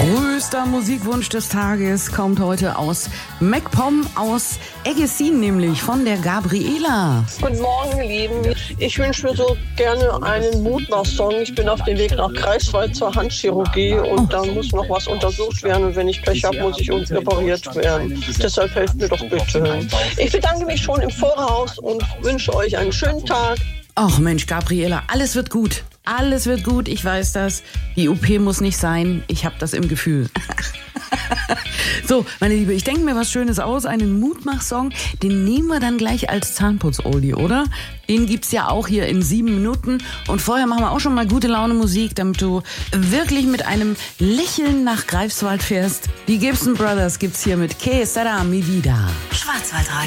Größter Musikwunsch des Tages kommt heute aus MacPom, aus Eggesin, nämlich von der Gabriela. Guten Morgen, ihr Lieben. Ich wünsche mir so gerne einen Mutmach-Song. Ich bin auf dem Weg nach Greifswald zur Handchirurgie und da muss noch was untersucht werden. Und wenn ich Pech habe, muss ich repariert werden. Deshalb helft mir doch bitte. Ich bedanke mich schon im Voraus und wünsche euch einen schönen Tag. Ach Mensch, Gabriela, alles wird gut. Alles wird gut, ich weiß das. Die OP muss nicht sein, ich habe das im Gefühl. So, meine Liebe, ich denke mir was Schönes aus, einen Mutmach-Song, den nehmen wir dann gleich als Zahnputz-Oldie, oder? Den gibt's ja auch hier in 7 Minuten und vorher machen wir auch schon mal gute Laune Musik, damit du wirklich mit einem Lächeln nach Greifswald fährst. Die Gibson Brothers gibt's hier mit Que Sera Mi Vida. Schwarzwaldradio.